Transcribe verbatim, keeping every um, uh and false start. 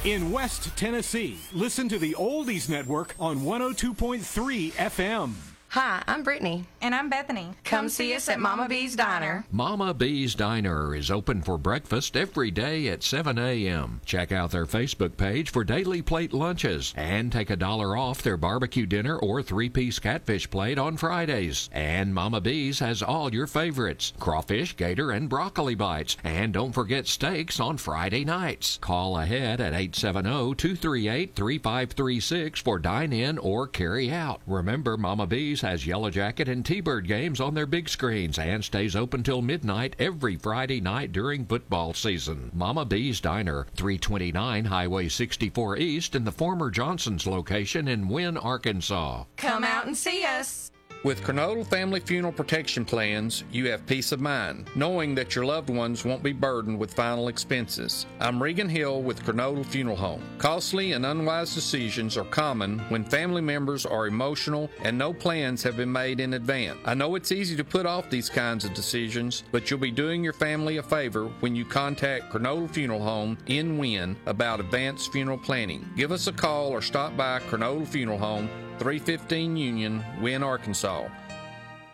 In West Tennessee, listen to the Oldies Network on one oh two point three F M. Hi, I'm Brittany. And I'm Bethany. Come see us at Mama B's Diner. Mama B's Diner is open for breakfast every day at seven a.m. Check out their Facebook page for daily plate lunches and take a dollar off their barbecue dinner or three-piece catfish plate on Fridays. And Mama B's has all your favorites, crawfish, gator, and broccoli bites. And don't forget steaks on Friday nights. Call ahead at eight seven zero, two three eight, three five three six for dine-in or carry-out. Remember, Mama B's has Yellow Jacket and T-Bird games on their big screens and stays open till midnight every Friday night during football season. Mama B's Diner, three twenty-nine Highway sixty-four East in the former Johnson's location in Wynne, Arkansas. Come out and see us. With Kernodle Family Funeral Protection Plans, you have peace of mind, knowing that your loved ones won't be burdened with final expenses. I'm Regan Hill with Kernodle Funeral Home. Costly and unwise decisions are common when family members are emotional and no plans have been made in advance. I know it's easy to put off these kinds of decisions, but you'll be doing your family a favor when you contact Kernodle Funeral Home in Wynne about advanced funeral planning. Give us a call or stop by Kernodle Funeral Home, three fifteen Union, Wynne, Arkansas.